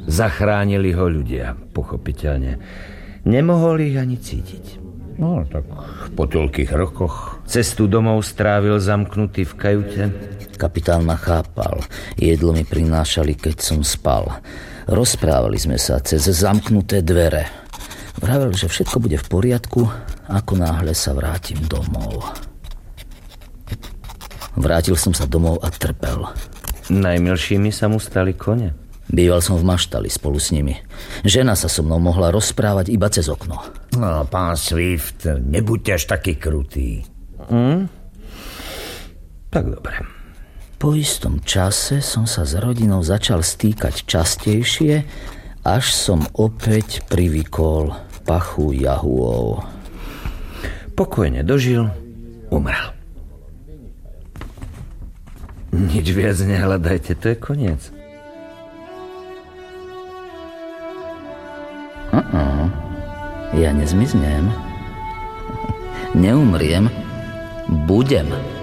Zachránili ho ľudia, pochopiteľne. Nemohol ich ani cítiť. No, tak po toľkých rokoch cestu domov strávil zamknutý v kajute. Kapitán ma chápal. Jedlo mi prinášali, keď som spal. Rozprávali sme sa cez zamknuté dvere. Vravel, že všetko bude v poriadku, ako náhle sa vrátim domov. Vrátil som sa domov a trpel. Najmilšími sa mu stali kone. Býval som v maštali spolu s nimi. Žena sa so mnou mohla rozprávať iba cez okno. No, pán Swift, nebuďte až taký krutý. Tak dobre. Po istom čase som sa s rodinou začal stýkať častejšie, až som opäť privykol pachu jahuov. Pokojne dožil, umrel. Nič viac nehľadajte, to je koniec. Ja nezmiznem. Neumriem. Budem.